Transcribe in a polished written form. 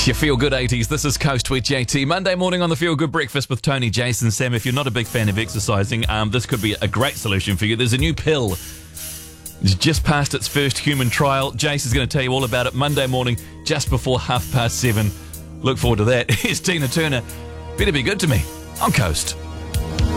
Your Feel Good 80s. This is Coast with JT. Monday morning on the Feel Good Breakfast with Tony, Jason, Sam. If you're not a big fan of exercising, this could be a great solution for you. There's a new pill. It's just passed its first human trial. Jason's going to tell you all about it Monday morning, just before 7:30. Look forward to that. Here's Tina Turner. Better be good to me on Coast.